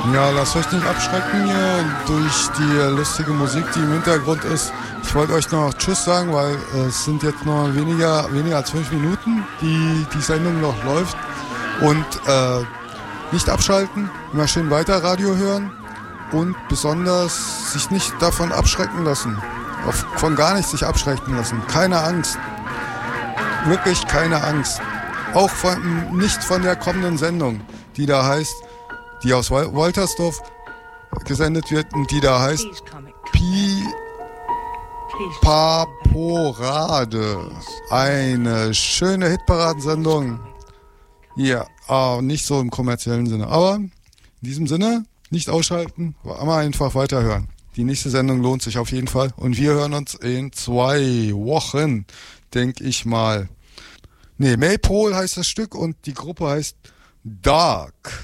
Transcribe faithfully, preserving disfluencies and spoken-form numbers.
Ja, lasst euch nicht abschrecken hier durch die lustige Musik, die im Hintergrund ist. Ich wollte euch noch Tschüss sagen, weil äh, es sind jetzt noch weniger, weniger als fünf Minuten, die die Sendung noch läuft. Und äh, nicht abschalten, immer schön weiter Radio hören und besonders sich nicht davon abschrecken lassen. Auf, von gar nichts sich abschrecken lassen. Keine Angst. Wirklich keine Angst. Auch von, nicht von der kommenden Sendung, die da heißt, die aus Woltersdorf gesendet wird und die da heißt Pi Paporade. Eine schöne Hitparadensendung. Ja, oh, nicht so im kommerziellen Sinne. Aber in diesem Sinne, nicht ausschalten, aber einfach weiterhören. Die nächste Sendung lohnt sich auf jeden Fall. Und wir hören uns in zwei Wochen, denke ich mal. Nee, Maypole heißt das Stück und die Gruppe heißt Dark.